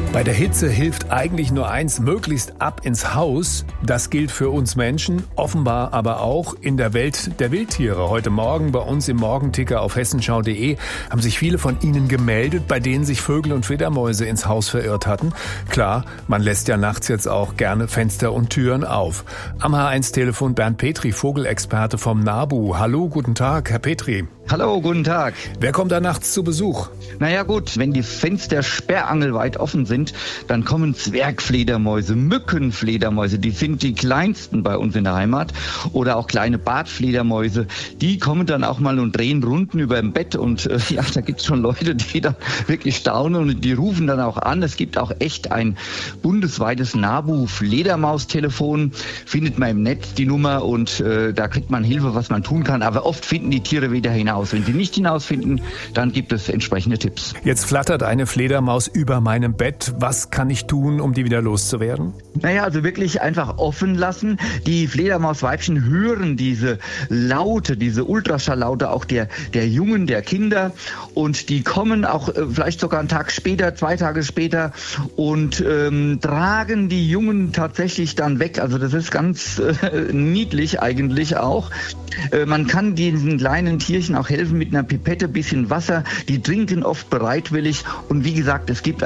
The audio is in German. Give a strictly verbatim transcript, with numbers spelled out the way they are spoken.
Bei der Hitze hilft eigentlich nur eins, möglichst ab ins Haus. Das gilt für uns Menschen, offenbar aber auch in der Welt der Wildtiere. Heute Morgen bei uns im Morgenticker auf hessenschau punkt de haben sich viele von Ihnen gemeldet, bei denen sich Vögel und Fledermäuse ins Haus verirrt hatten. Klar, man lässt ja nachts jetzt auch gerne Fenster und Türen auf. Am H eins Telefon Bernd Petri, Vogelexperte vom NABU. Hallo, guten Tag, Herr Petri. Hallo, guten Tag. Wer kommt da nachts zu Besuch? Naja gut, wenn die Fenster sperrangelweit offen sind, dann kommen Zwergfledermäuse, Mückenfledermäuse, die sind die kleinsten bei uns in der Heimat. Oder auch kleine Bartfledermäuse, die kommen dann auch mal und drehen Runden über dem Bett. Und äh, ja, da gibt's schon Leute, die da wirklich staunen und die rufen dann auch an. Es gibt auch echt ein bundesweites NABU-Fledermaustelefon, findet man im Netz die Nummer und äh, da kriegt man Hilfe, was man tun kann. Aber oft finden die Tiere wieder hinaus. Wenn sie nicht hinausfinden, dann gibt es entsprechende Tipps. Jetzt flattert eine Fledermaus über meinem Bett. Was kann ich tun, um die wieder loszuwerden? Naja, also wirklich einfach offen lassen. Die Fledermausweibchen hören diese Laute, diese Ultraschalllaute auch der, der Jungen, der Kinder. Und die kommen auch äh, vielleicht sogar einen Tag später, zwei Tage später und ähm, tragen die Jungen tatsächlich dann weg. Also das ist ganz äh, niedlich eigentlich auch. Äh, man kann diesen kleinen Tierchen auch helfen mit einer Pipette, bisschen Wasser. Die trinken oft bereitwillig. Und wie gesagt, es gibt